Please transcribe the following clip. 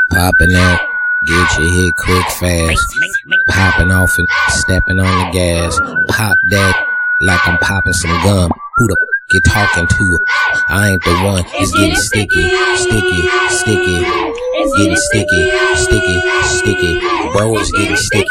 Popping out, get your hit quick fast. Popping off and stepping on the gas. Pop that like I'm popping some gum. Who the you talking to? I ain't the one. It's getting sticky, sticky, sticky. Getting sticky, sticky, sticky. Bro, it's getting sticky.